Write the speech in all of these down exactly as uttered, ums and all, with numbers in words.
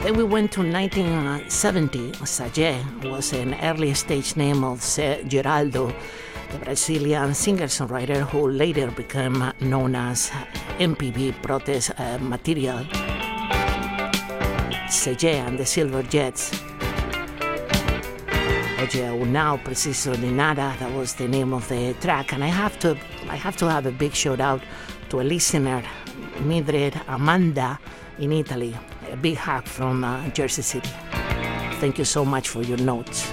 Then we went to nineteen seventy. Sage was an early stage name of Zé Geraldo, the Brazilian singer-songwriter who later became known as M P B Protest uh, Material. Sage and the Silver Jets. Oye, Unao Preciso ni Nada, that was the name of the track. And I have to I have to have a big shout out to a listener, Mildred Amanda in Italy. A big hug from uh, Jersey City. Thank you so much for your notes.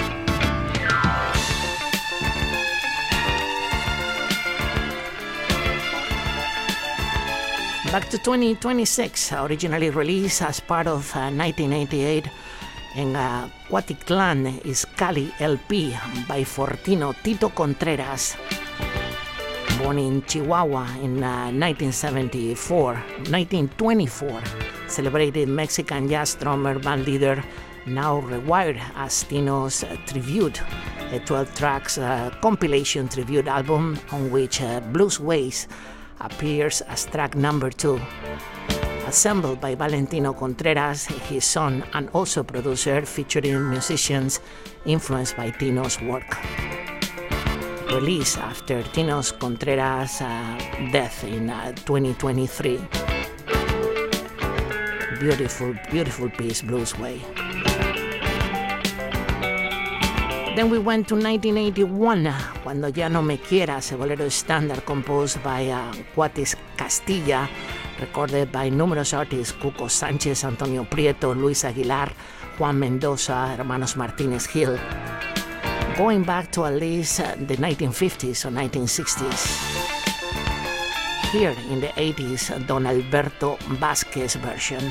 Back to twenty twenty-six, originally released as part of uh, nineteen eighty-eight, and uh, Cuautitlán is Cali L P by Fortino Tito Contreras. Born in Chihuahua in uh, nineteen seventy-four, nineteen twenty-four, celebrated Mexican jazz drummer, band leader, now rewired as Tino's uh, tribute, a twelve tracks uh, compilation tribute album on which uh, Blues Ways appears as track number two. Assembled by Valentino Contreras, his son, and also producer, featuring musicians influenced by Tino's work. Released after Tino's Contreras' uh, death in uh, twenty twenty-three. Beautiful, beautiful piece, Blues Way. Then we went to nineteen eighty-one, Cuando Ya No Me Quieras, a bolero standard composed by uh, Cuatis Castilla, recorded by numerous artists, Cuco Sánchez, Antonio Prieto, Luis Aguilar, Juan Mendoza, Hermanos Martínez Gil. Going back to at least uh, the nineteen fifties or nineteen sixties. Here in the eighties, Don Alberto Vázquez version.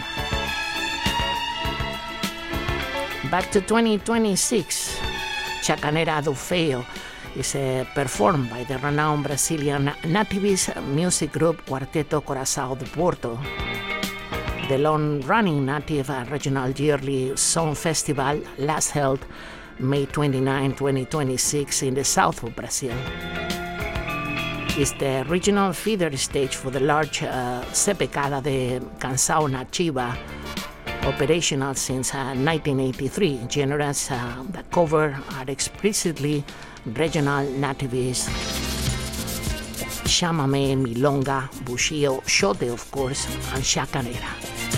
Back to twenty twenty-six, Chacanera do Feo is uh, performed by the renowned Brazilian nativist music group Quarteto Coração do Porto. The long-running native uh, regional yearly song festival last held May twenty-ninth, twenty twenty-six in the south of Brazil. It's the regional feeder stage for the large uh, Cepecada de Canção Nativa, operational since uh, nineteen eighty-three. Genres uh, that cover are explicitly regional natives. Chamamé, Milonga, Bushio, Xote of course, and Chacanera.